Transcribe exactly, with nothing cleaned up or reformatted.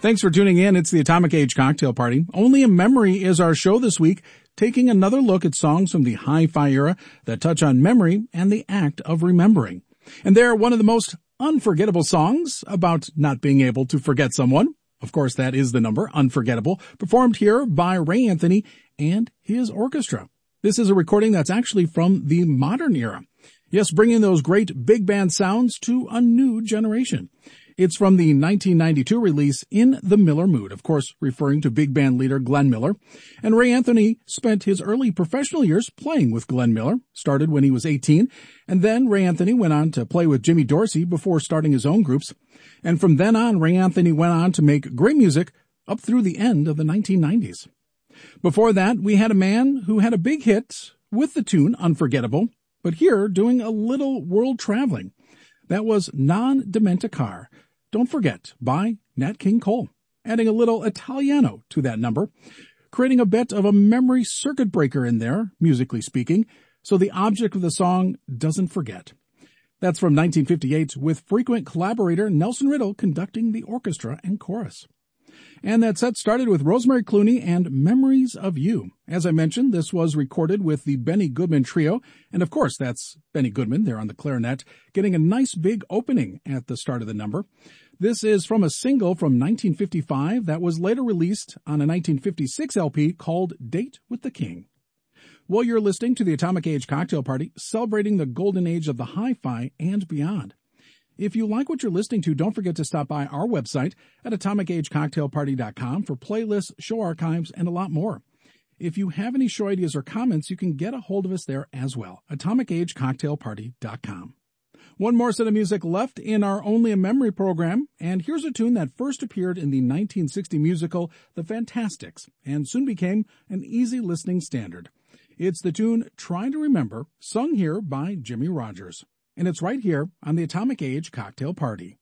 Thanks for tuning in. It's the Atomic Age Cocktail Party. Only a Memory is our show this week, taking another look at songs from the hi-fi era that touch on memory and the act of remembering. And they're one of the most unforgettable songs about not being able to forget someone. Of course, that is the number, Unforgettable, performed here by Ray Anthony and his orchestra. This is a recording that's actually from the modern era. Yes, bringing those great big band sounds to a new generation. It's from the nineteen ninety-two release In the Miller Mood, of course referring to big band leader Glenn Miller. And Ray Anthony spent his early professional years playing with Glenn Miller, started when he was eighteen, and then Ray Anthony went on to play with Jimmy Dorsey before starting his own groups. And from then on, Ray Anthony went on to make great music up through the end of the nineteen nineties. Before that, we had a man who had a big hit with the tune Unforgettable, but here doing a little world traveling. That was Non Dimenticar, Don't Forget, by Nat King Cole, adding a little Italiano to that number, creating a bit of a memory circuit breaker in there, musically speaking, so the object of the song doesn't forget. That's from nineteen fifty-eight, with frequent collaborator Nelson Riddle conducting the orchestra and chorus. And that set started with Rosemary Clooney and Memories of You. As I mentioned, this was recorded with the Benny Goodman Trio, and of course that's Benny Goodman there on the clarinet, getting a nice big opening at the start of the number. This is from a single from nineteen fifty-five that was later released on a nineteen fifty-six L P called Date with the King. Well, you're listening to the Atomic Age Cocktail Party, celebrating the golden age of the hi-fi and beyond. If you like what you're listening to, don't forget to stop by our website at atomic age cocktail party dot com for playlists, show archives, and a lot more. If you have any show ideas or comments, you can get a hold of us there as well, atomic age cocktail party dot com. One more set of music left in our Only a Memory program, and here's a tune that first appeared in the nineteen sixty musical The Fantastics and soon became an easy listening standard. It's the tune Trying to Remember, sung here by Jimmie Rodgers. And it's right here on the Atomic Age Cocktail Party.